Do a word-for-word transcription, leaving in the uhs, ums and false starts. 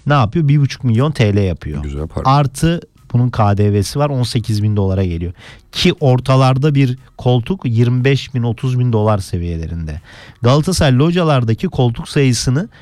ne yapıyor? bir buçuk milyon T L yapıyor. Güzel para. Artı bunun K D V'si var, on sekiz bin dolara geliyor. Ki ortalarda bir koltuk yirmi beş bin otuz bin dolar seviyelerinde. Galatasaray localardaki koltuk sayısını